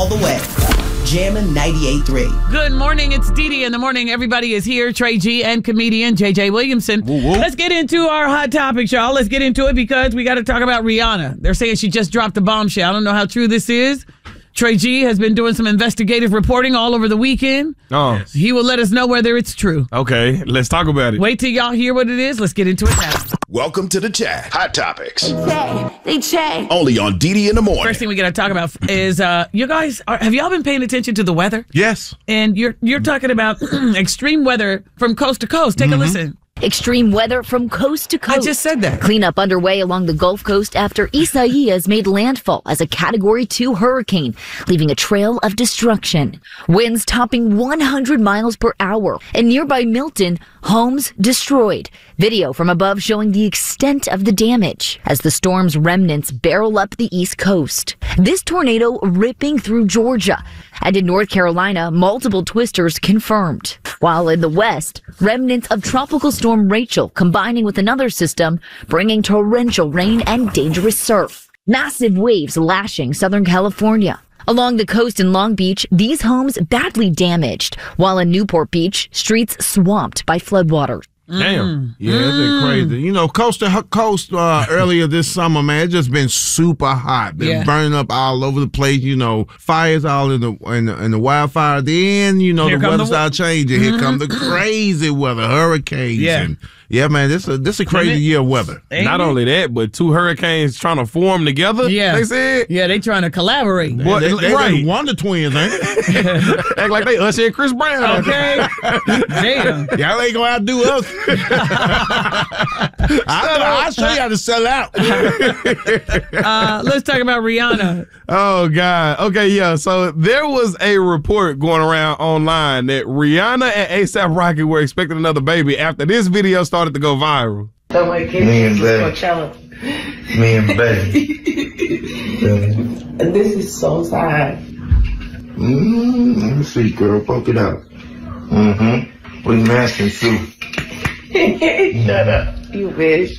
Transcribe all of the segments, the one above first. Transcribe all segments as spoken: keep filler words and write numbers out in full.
All the way. Jammin' ninety-eight point three. Good morning. It's Dee Dee in the morning. Everybody is here. Trey G and comedian J J Williamson. Woo, woo. Let's get into our hot topics, y'all. Let's get into it because we got to talk about Rihanna. They're saying she just dropped a bombshell. I don't know how true this is. Trey G has been doing some investigative reporting all over the weekend. Oh. Yes. He will let us know whether it's true. Okay, let's talk about it. Wait till y'all hear what it is. Let's get into it now. Welcome to the chat. Hot Topics. They chat. They chat. Only on Dee Dee in the morning. First thing we got to talk about is uh, you guys, are, have y'all been paying attention to the weather? Yes. And you're you're talking about extreme weather from coast to coast. Take mm-hmm. a listen. Extreme weather from coast to coast. I just said that. Cleanup underway along the Gulf Coast after Isaias made landfall as a Category two hurricane, leaving a trail of destruction. Winds topping one hundred miles per hour. In nearby Milton, homes destroyed. Video from above showing the extent of the damage as the storm's remnants barrel up the East Coast. This tornado ripping through Georgia. And in North Carolina, multiple twisters confirmed. While in the West, remnants of Tropical Storm Rachel combining with another system, bringing torrential rain and dangerous surf. Massive waves lashing Southern California. Along the coast in Long Beach, these homes badly damaged, while in Newport Beach, streets swamped by floodwaters. Damn. Yeah, it's been crazy. You know, coast to coast uh, earlier this summer, man, it's just been super hot. Been Yeah. burning up all over the place. You know, fires all in the in the, in the wildfire. Then, you know, Here the come weather the- started changing. Here come the crazy weather, hurricanes. Yeah. And, yeah, man, this is this a crazy year of weather. Ain't Not it? only that, but two hurricanes trying to form together. Yeah. They said. Yeah, they trying to collaborate. Boy, they, they, right. they Wonder Twins, ain't it? Act like they Usher and Chris Brown. Okay. Damn. Y'all ain't gonna outdo us. I'll, I'll show you how to sell out. Uh, let's talk about Rihanna. Oh, God. Okay, yeah. So there was a report going around online that Rihanna and ASAP Rocky were expecting another baby after this video started to go viral. So my kids Me and Betty. Coachella. Me and Betty. And this is so sad. Mm, let me see, girl. Poke it out. Mm-hmm. We matching too. Shut up. You wish.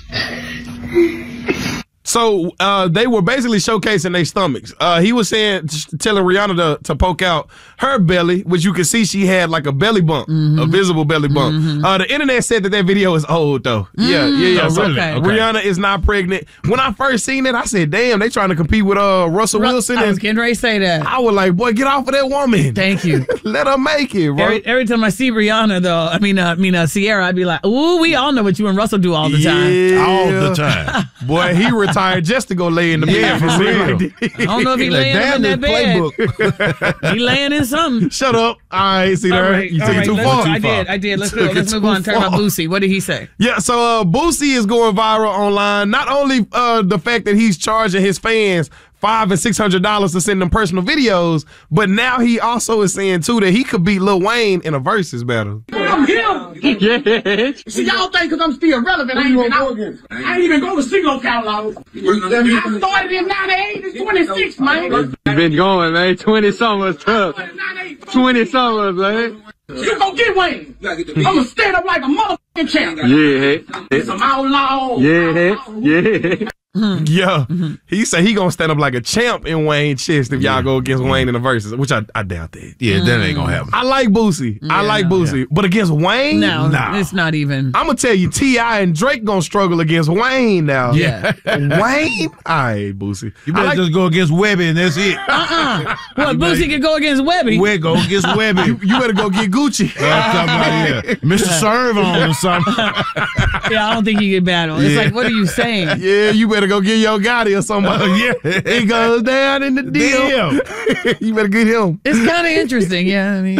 So uh, they were basically showcasing their stomachs. Uh, he was saying, telling Rihanna to, to poke out her belly, which you could see she had like a belly bump, Mm-hmm. a visible belly bump. Mm-hmm. Uh, the internet said that that video is old, though. Yeah, yeah, yeah. Oh, So really? Okay. Okay. Rihanna is not pregnant. When I first seen it, I said, damn, they trying to compete with uh, Russell Wilson. I was And getting ready to say that. I was like, boy, get off of that woman. Thank you. Let her make it, bro. Every, every time I see Rihanna, though, I mean, uh, I mean uh, Sierra, I'd be like, ooh, we all know what you and Russell do all the time. Yeah. All the time. Boy, he retired just to go lay in the Yeah, bed. for real. I don't know if he Like, laying damn in that this bed. He laying in something. Shut up. I ain't see All that. right, You all took right, it too let's- far. I did, I did. Let's Took go. it Let's move too on. Talk about far. Boosie. What did he say? Yeah, so uh, Boosie is going viral online. Not only uh, the fact that he's charging his fans five and six hundred dollars to send them personal videos, but now he also is saying too that he could beat Lil Wayne in a versus battle. I'm him. Yeah. See, y'all think because I'm still relevant, I ain't even out. I ain't even go to single catalog. I started in ninety-eight. It's twenty-six, man. You've been going, man. twenty summers tough. twenty summers, man. You go get Wayne. I'm gonna stand up like a motherfucking champ. Yeah. It's some outlaw. Yeah. Yeah. Yeah, he said he gonna stand up like a champ in Wayne's chest if y'all go against Wayne in the verses, which I, I doubt that. Yeah, that ain't gonna happen. I like Boosie. I Yeah. like Boosie, but against Wayne, No, nah. it's not even. I'm gonna tell you, T I and Drake gonna struggle against Wayne now. Yeah. Wayne, all right, Boosie. You I better like- just go against Webby and that's it. Uh-uh. What, Boosie could go against Webby? We go against Webby. you, you better go get Gucci. Uh, something like that. Mister Serve on or something. Yeah, I don't think he could battle. It's Yeah. like, what are you saying? Yeah, you better go get Yo Gotti or somebody. Yeah. He goes down in the deal. Deal. You better get him. It's kind of interesting, yeah. I mean.